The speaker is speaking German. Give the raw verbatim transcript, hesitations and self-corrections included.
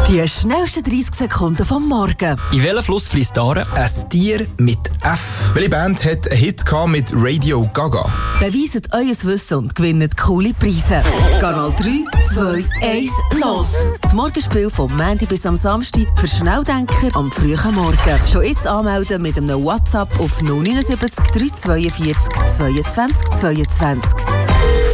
Die schnellsten dreißig Sekunden vom Morgen. In welchem Fluss fließt die Aare? Ein Tier mit F. Welche Band hat einen Hit gehabt mit Radio Gaga? Beweiset euer Wissen und gewinnt coole Preise. Kanal drei, zwei, eins, los! Das Morgenspiel vom Montag bis am Samstag für Schnelldenker am frühen Morgen. Schon jetzt anmelden mit einem WhatsApp auf null neun sieben drei vier zwei zweiundzwanzig zweiundzwanzig.